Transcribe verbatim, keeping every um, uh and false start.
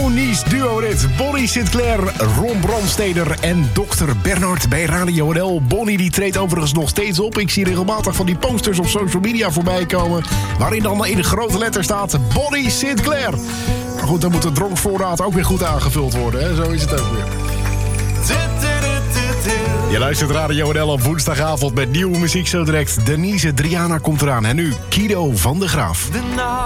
iconisch duo-rit. Bonnie Sinclair, Ron Brandsteder en dokter Bernard bij Radio N L. Bonnie die treedt overigens nog steeds op. Ik zie regelmatig van die posters op social media voorbij komen, waarin dan in de grote letter staat Bonnie Sinclair. Maar goed, dan moet de dronkvoorraad ook weer goed aangevuld worden. Hè? Zo is het ook weer. Je luistert Radio N L op woensdagavond met nieuwe muziek zo direct. Denise Driana komt eraan. En nu Kido van de Graaf.